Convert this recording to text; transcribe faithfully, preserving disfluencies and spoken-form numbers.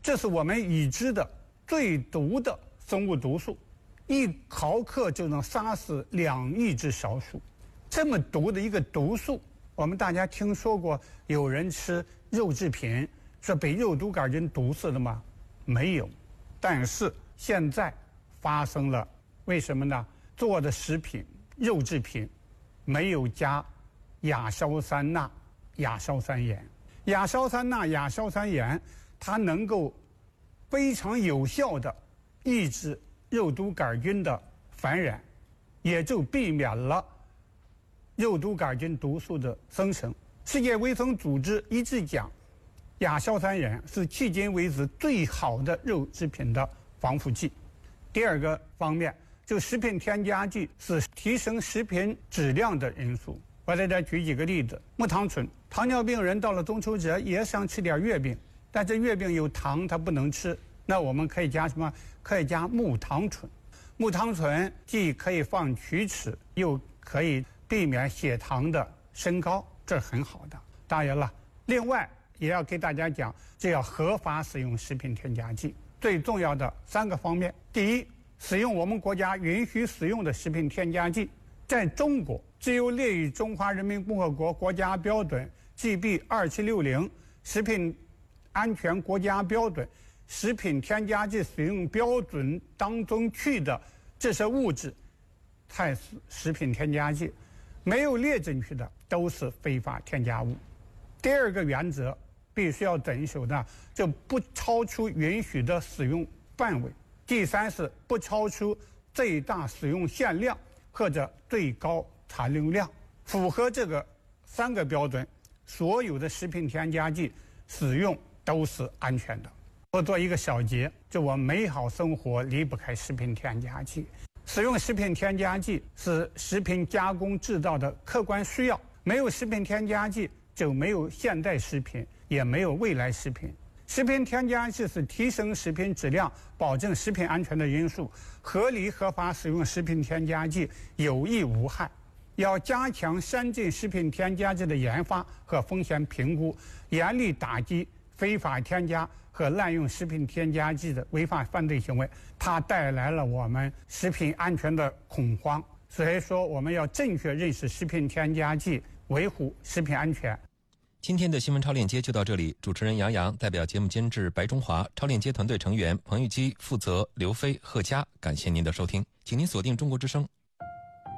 这是我们已知的最毒的生物毒素，一毫克就能杀死两亿只小鼠。这么毒的一个毒素，我们大家听说过有人吃肉制品说被肉毒杆菌毒死的吗？没有。但是现在发生了，为什么呢？做的食品肉制品没有加亚硝酸钠、亚硝酸盐。亚硝酸钠、亚硝酸盐它能够非常有效地抑制肉毒杆菌的繁衍，也就避免了肉毒杆菌毒素的生成。世界卫生组织一致讲，亚硝酸盐是迄今为止最好的肉制品的防腐剂。第二个方面，就食品添加剂是提升食品质量的因素。我在这举几个例子。木糖醇，糖尿病人到了中秋节也想吃点月饼，但是月饼有糖，他不能吃。那我们可以加什么？可以加木糖醇。木糖醇既可以防龋齿，又可以避免血糖的升高，这是很好的。当然了，另外也要给大家讲，这要合法使用食品添加剂。最重要的三个方面：第一，使用我们国家允许使用的食品添加剂，在中国只有列于中华人民共和国国家标准 G B 二七六零食品安全国家标准食品添加剂使用标准当中去的这些物质才是食品添加剂，没有列进去的都是非法添加物。第二个原则必须要遵守的，就不超出允许的使用范围。第三是不超出最大使用限量或者最高残留量。符合这个三个标准，所有的食品添加剂使用都是安全的。我做一个小结，就我美好生活离不开食品添加剂。使用食品添加剂是食品加工制造的客观需要，没有食品添加剂就没有现代食品，也没有未来食品。食品添加剂是提升食品质量、保证食品安全的因素。合理合法使用食品添加剂有益无害。要加强先进食品添加剂的研发和风险评估，严厉打击非法添加和滥用食品添加剂的违法犯罪行为。它带来了我们食品安全的恐慌。所以说，我们要正确认识食品添加剂，维护食品安全。 今天的新闻超链接就到这里，主持人杨洋代表节目监制白中华、超链接团队成员彭玉基、负责刘飞、贺佳，感谢您的收听，请您锁定中国之声。